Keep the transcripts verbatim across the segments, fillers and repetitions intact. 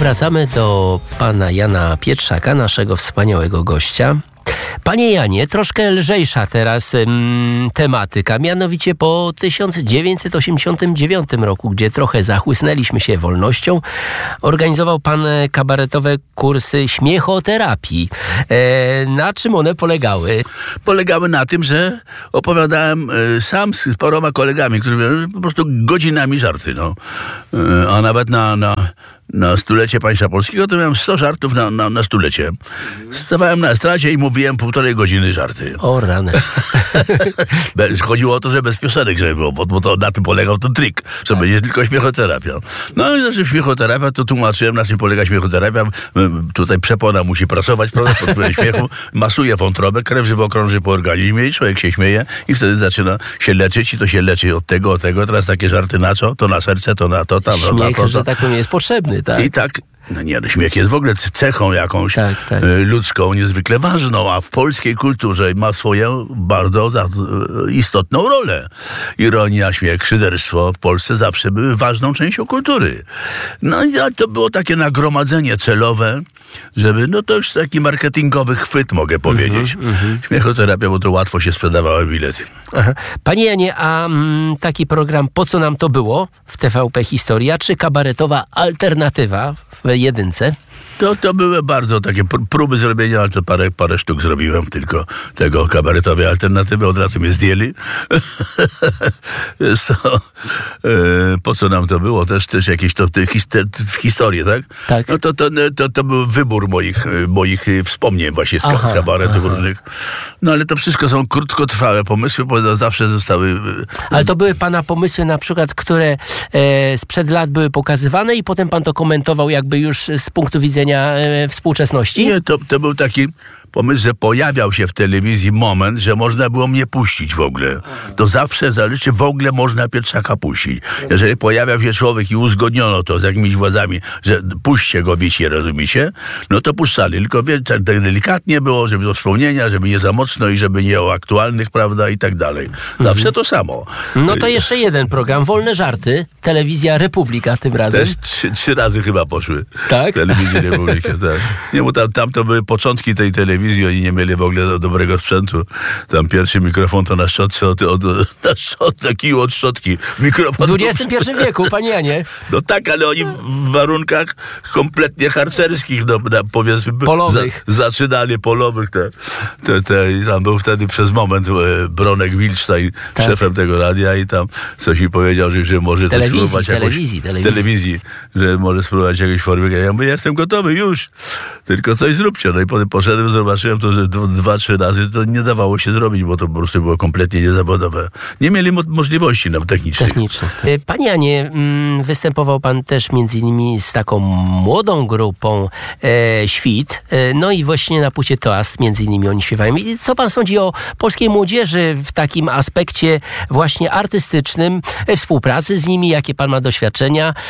Powracamy do pana Jana Pietrzaka, naszego wspaniałego gościa. Panie Janie, troszkę lżejsza teraz ym, tematyka, mianowicie po tysiąc dziewięćset osiemdziesiątym dziewiątym roku, gdzie trochę zachłysnęliśmy się wolnością, organizował pan kabaretowe kursy śmiechoterapii. E, na czym one polegały? Polegały na tym, że opowiadałem e, sam z paroma kolegami, którzy mieli po prostu godzinami żarty, no. E, a nawet na... na Na stulecie państwa polskiego to miałem sto żartów na, na, na stulecie. Stawałem na estradzie i mówiłem półtorej godziny żarty. O rany. Chodziło o to, że bez piosenek, żeby było, bo, bo to na tym polegał ten trik, że tak. Będzie tylko śmiechoterapia. No i znaczy śmiechoterapia, to tłumaczyłem, na czym polega śmiechoterapia. Tutaj przepona musi pracować, prawda, pod wpływem śmiechu, masuje wątrobę, krew żywokrąży po organizmie i człowiek się śmieje i wtedy zaczyna się leczyć i to się leczy od tego, od tego. Teraz takie żarty na co? To na serce, to na to, tam, Śmiech, na to, to. że tak powiem, jest potrzebny. Tak. I tak, no nie, no śmiech jest w ogóle cechą jakąś tak, tak. ludzką, niezwykle ważną, a w polskiej kulturze ma swoją bardzo za, istotną rolę. Ironia, śmiech, szyderstwo w Polsce zawsze były ważną częścią kultury. No i to było takie nagromadzenie celowe, żeby, no to już taki marketingowy chwyt, mogę powiedzieć. Mm-hmm, Śmiechoterapia, bo to łatwo się sprzedawały bilety. Aha. Panie Janie, a mm, taki program, po co nam to było w T V P Historia, czy kabaretowa alternatywa w jedynce? To, to były bardzo takie próby zrobienia, ale to parę, parę sztuk zrobiłem tylko tego kabaretowej alternatywy. Od razu mnie zdjęli. so, e, po co nam to było? Też, też jakieś to, to hister, w historii, tak? Tak. No to, to, to, to był wybór moich, moich wspomnień właśnie z, aha, z kabaretów aha. różnych. No ale to wszystko są krótkotrwałe pomysły, bo zawsze zostały... Ale to były pana pomysły na przykład, które e, sprzed lat były pokazywane i potem pan to komentował jakby już z punktu widzenia e, współczesności? Nie, to, to był taki pomysł, że pojawiał się w telewizji moment, że można było mnie puścić w ogóle. To zawsze zależy, w ogóle można Pietrzaka puścić. Jeżeli pojawiał się człowiek i uzgodniono to z jakimiś władzami, że puśćcie go, wiecie, rozumiecie? No to puszczali. Tylko wie, tak delikatnie było, żeby do wspomnienia, żeby nie za mocno i żeby nie o aktualnych, prawda, i tak dalej. Zawsze mhm. to samo. No to jeszcze jeden program. Wolne żarty. Telewizja Republika tym razem. Też trzy, trzy razy chyba poszły. Tak? Telewizji Republika, tak. Nie, bo tam, tam to były początki tej telewizji. Oni nie mieli w ogóle do dobrego sprzętu. Tam pierwszy mikrofon to na szczotce, od, od, na szczotce, kij od szczotki. Mikrofon w dwudziestym pierwszym wieku, panie Janie. No tak, ale oni w warunkach kompletnie harcerskich, no, powiedzmy, polowych. Za, zaczynali polowych. Te, te, te, tam był wtedy przez moment e, Bronek Wilczstein, tak. szefem tego radia i tam coś mi powiedział, że, że może telewizji, coś spróbować telewizji, jakoś, telewizji. telewizji, że może spróbować jakąś formę. Ja mówię, jestem gotowy już, tylko coś zróbcie. No i potem poszedłem, zobaczyłem to, że dwa, trzy razy to nie dawało się zrobić, bo to po prostu było kompletnie niezawodowe. Nie mieli mo- możliwości nam technicznych. Technicznych. Panie Janie, występował pan też między innymi z taką młodą grupą e, Świt, e, no i właśnie na płycie Toast między innymi oni śpiewają. I co pan sądzi o polskiej młodzieży w takim aspekcie właśnie artystycznym, e, współpracy z nimi, jakie pan ma doświadczenia e,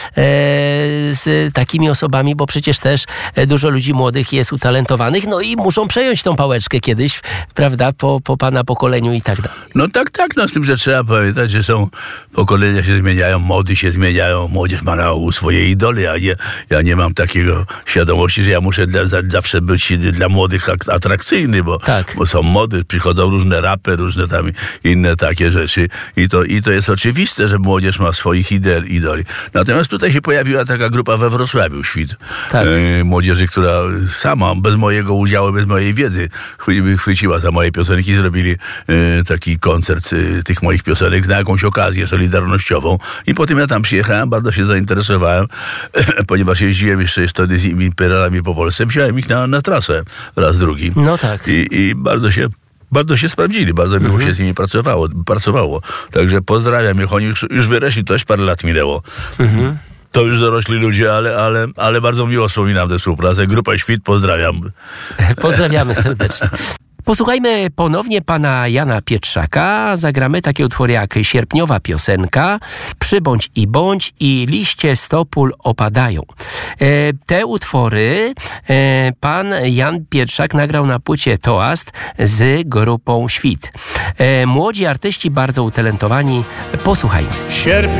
z takimi osobami, bo przecież też e, dużo ludzi młodych jest utalentowanych, no i muszą przejąć tą pałeczkę kiedyś, prawda, po, po pana pokoleniu i tak dalej. No tak, tak, no z tym, że trzeba pamiętać, że są pokolenia się zmieniają, mody się zmieniają, młodzież ma na ogół swoje idole, a nie, ja nie mam takiego świadomości, że ja muszę dla, za, zawsze być dla młodych atrakcyjny, bo, tak. bo są mody, przychodzą różne rapy, różne tam inne takie rzeczy i to, i to jest oczywiste, że młodzież ma swoich idol, idoli. Natomiast tutaj się pojawiła taka grupa we Wrocławiu, Świt, tak. e, młodzieży, która sama, bez mojego udziału, bez mojej wiedzy chwyciła za moje piosenki, zrobili e, taki koncert e, tych moich piosenek na jakąś okazję solidarnościową i potem ja tam przyjechałem, bardzo się zainteresowałem, e, ponieważ jeździłem jeszcze wtedy z imperalami po Polsce, wziąłem ich na, na trasę raz drugi. No tak. I, i bardzo się Bardzo się sprawdzili, bardzo miło mhm. się z nimi pracowało, pracowało. Także pozdrawiam ich, oni już, już wyrośli, też parę lat minęło. Mhm. To już dorośli ludzie, ale, ale, ale bardzo miło wspominam tę współpracę. Grupa Świt, pozdrawiam. Pozdrawiamy serdecznie. Posłuchajmy ponownie pana Jana Pietrzaka. Zagramy takie utwory jak Sierpniowa piosenka, Przybądź i bądź i Liście stopól opadają. E, te utwory e, pan Jan Pietrzak nagrał na płycie Toast z grupą Świt. E, młodzi artyści, bardzo utalentowani. Posłuchajmy. Sierpniowa